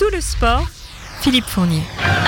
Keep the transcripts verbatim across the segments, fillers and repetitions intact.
tout le sport, Philippe Fournier.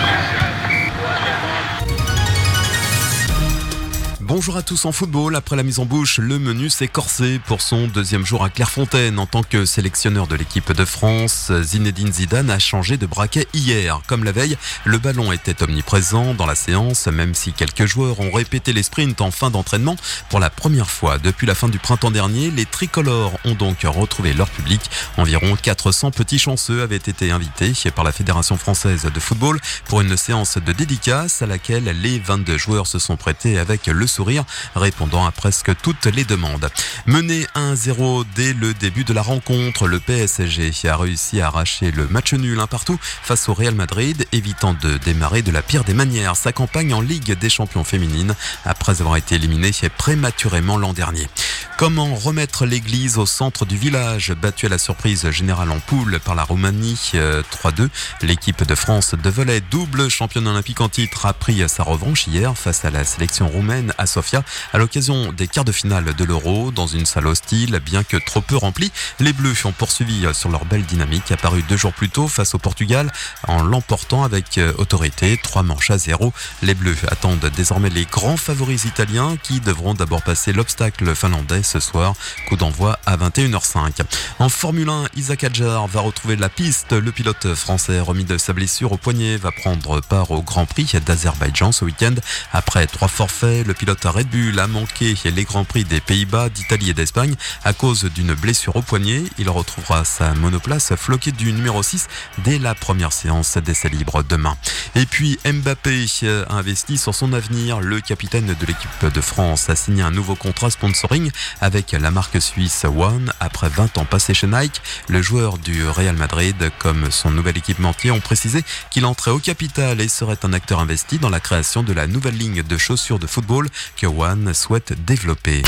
Bonjour à tous en football. Après la mise en bouche, le menu s'est corsé pour son deuxième jour à Clairefontaine. En tant que sélectionneur de l'équipe de France, Zinedine Zidane a changé de braquet hier. Comme la veille, le ballon était omniprésent dans la séance, même si quelques joueurs ont répété les sprints en fin d'entraînement. Pour la première fois depuis la fin du printemps dernier, les tricolores ont donc retrouvé leur public. Environ quatre cents petits chanceux avaient été invités par la Fédération française de football pour une séance de dédicace à laquelle les vingt-deux joueurs se sont prêtés avec le sourire, répondant à presque toutes les demandes. Mené un zéro dès le début de la rencontre, le P S G a réussi à arracher le match nul un partout face au Real Madrid, évitant de démarrer de la pire des manières sa campagne en Ligue des Champions féminines après avoir été éliminé prématurément l'an dernier. Comment remettre l'église au centre du village? Battue à la surprise générale en poule par la Roumanie euh, trois deux, l'équipe de France de volley, double championne olympique en titre, a pris sa revanche hier face à la sélection roumaine à Sofia à l'occasion des quarts de finale de l'Euro. Dans une salle hostile, bien que trop peu remplie, les Bleus ont poursuivi sur leur belle dynamique apparue deux jours plus tôt face au Portugal en l'emportant avec autorité, trois manches à zéro. Les Bleus attendent désormais les grands favoris italiens qui devront d'abord passer l'obstacle finlandais ce soir. Coup d'envoi à vingt et une heures cinq. En Formule un, Isack Hadjar va retrouver la piste. Le pilote français remis de sa blessure au poignet va prendre part au Grand Prix d'Azerbaïdjan ce week-end. Après trois forfaits, le pilote Red Bull a manqué les Grands Prix des Pays-Bas, d'Italie et d'Espagne à cause d'une blessure au poignet. Il retrouvera sa monoplace floquée du numéro six dès la première séance d'essais libres demain. Et puis Mbappé a investi sur son avenir. Le capitaine de l'équipe de France a signé un nouveau contrat sponsoring avec la marque suisse One. Après vingt ans passés chez Nike, le joueur du Real Madrid comme son nouvel équipementier ont précisé qu'il entrait au capital et serait un acteur investi dans la création de la nouvelle ligne de chaussures de football que One souhaite développer.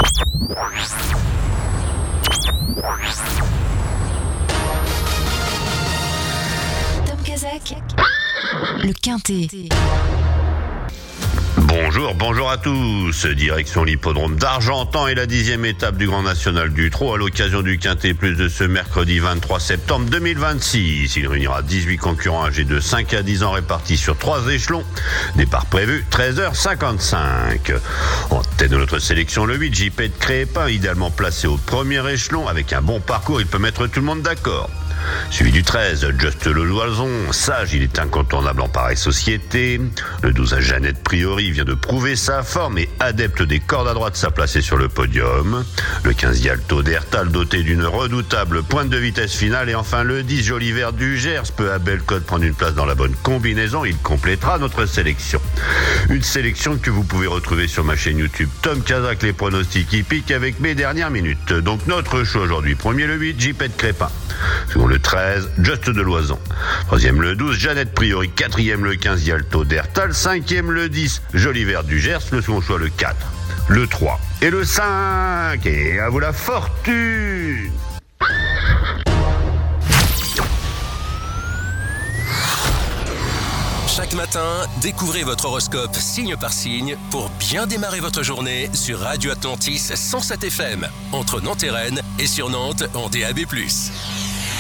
Tom Kazak, le Quintet. Bonjour, bonjour à tous. Direction l'hippodrome d'Argentan et la dixième étape du Grand National du Trot à l'occasion du Quintet Plus de ce mercredi vingt-trois septembre deux mille vingt-six. Il réunira dix-huit concurrents âgés de cinq à dix ans répartis sur trois échelons. Départ prévu treize heures cinquante-cinq. En tête de notre sélection, le huit, J P de Crépin, idéalement placé au premier échelon. Avec un bon parcours, il peut mettre tout le monde d'accord. Suivi du treize, Just le Loison. Sage, il est incontournable en pareille société. Le douze, Jeannette Priori, vient de prouver sa forme et adepte des cordes à droite, sa placée sur le podium. Le quinze, Yalto d'Hertal, doté d'une redoutable pointe de vitesse finale. Et enfin le dix, Joli Vert du Gers, peut à Bellecote prendre une place dans la bonne combinaison. Il complétera notre sélection. Une sélection que vous pouvez retrouver sur ma chaîne YouTube Tom Kazak, les pronostics hippiques avec mes dernières minutes. Donc notre choix aujourd'hui, premier le huit, J P de Crépin. Second le treize, Just de Loison. Troisième le douze, Jeannette Priori. Quatrième le quinze, Yalto d'Hertal. Cinquième le dix, Joli Vert du Gers. Le second choix le quatre, le trois et le cinq. Et à vous la fortune! Chaque matin, découvrez votre horoscope signe par signe pour bien démarrer votre journée sur Radio Atlantis cent sept F M, entre Nantes et Rennes et sur Nantes en D A B plus.